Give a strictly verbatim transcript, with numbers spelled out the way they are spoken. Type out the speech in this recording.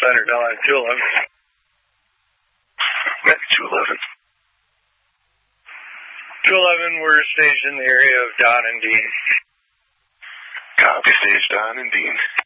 Center down on two eleven. two eleven. two eleven, we're staged in the area of Don and Dean. Copy, stage Don and Dean.